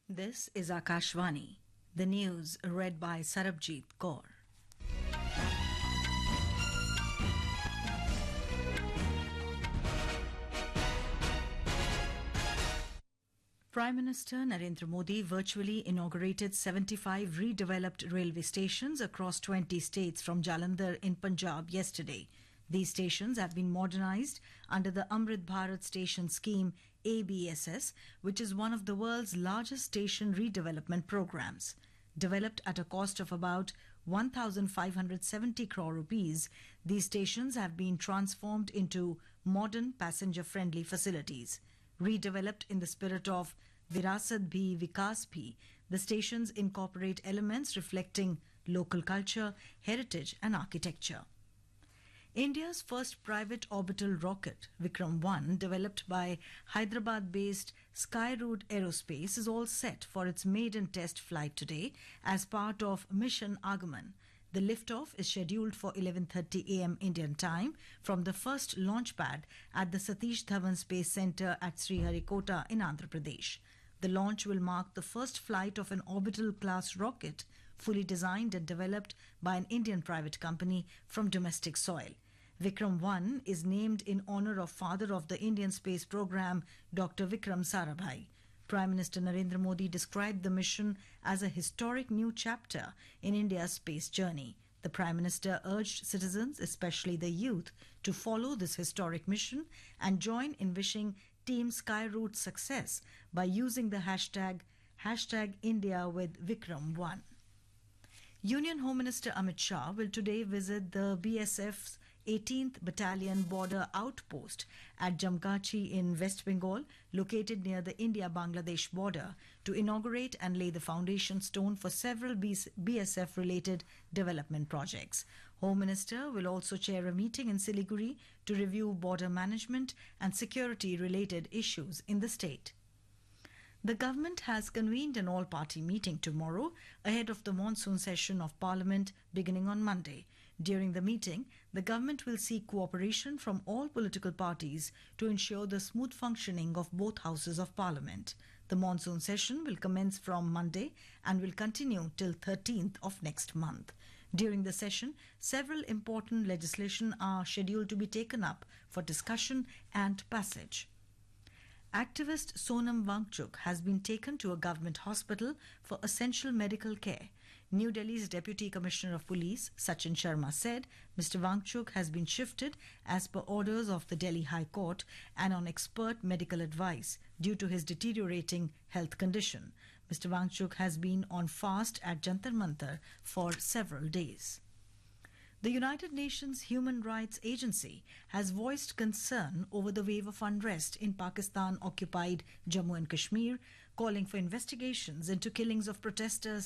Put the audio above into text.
This is Akashvani. The news read by Sarabjit Kaur. Prime Minister Narendra Modi virtually inaugurated 75 redeveloped railway stations across 20 states from Jalandhar in Punjab yesterday. These stations have been modernized under the Amrit Bharat Station Scheme ABSS, which is one of the world's largest station redevelopment programs. Developed at a cost of about 1,570 crore rupees, these stations have been transformed into modern passenger-friendly facilities. Redeveloped in the spirit of Virasat Bhi Vikas Bhi, the stations incorporate elements reflecting local culture, heritage and architecture. India's first private orbital rocket, Vikram 1, developed by Hyderabad-based Skyroot Aerospace, is all set for its maiden test flight today as part of Mission Agaman. The liftoff is scheduled for 11:30 a.m. Indian time from the first launch pad at the Satish Dhawan Space Centre at Sriharikota in Andhra Pradesh. The launch will mark the first flight of an orbital class rocket fully designed and developed by an Indian private company from domestic soil. Vikram 1 is named in honour of father of the Indian space program, Dr. Vikram Sarabhai. Prime Minister Narendra Modi described the mission as a historic new chapter in India's space journey. The Prime Minister urged citizens, especially the youth, to follow this historic mission and join in wishing Team Skyroot success by using the hashtag India with Vikram 1. Union Home Minister Amit Shah will today visit the BSF's 18th Battalion Border Outpost at Jamgachi in West Bengal, located near the India-Bangladesh border, to inaugurate and lay the foundation stone for several BSF-related development projects. Home Minister will also chair a meeting in Siliguri to review border management and security-related issues in the state. The government has convened an all-party meeting tomorrow ahead of the monsoon session of Parliament beginning on Monday. During the meeting, the government will seek cooperation from all political parties to ensure the smooth functioning of both houses of Parliament. The monsoon session will commence from Monday and will continue till 13th of next month. During the session, several important legislation are scheduled to be taken up for discussion and passage. Activist Sonam Wangchuk has been taken to a government hospital for essential medical care. New Delhi's Deputy Commissioner of Police, Sachin Sharma, said Mr. Wangchuk has been shifted as per orders of the Delhi High Court and on expert medical advice due to his deteriorating health condition. Mr. Wangchuk has been on fast at Jantar Mantar for several days. The United Nations Human Rights Agency has voiced concern over the wave of unrest in Pakistan-occupied Jammu and Kashmir, calling for investigations into killings of protesters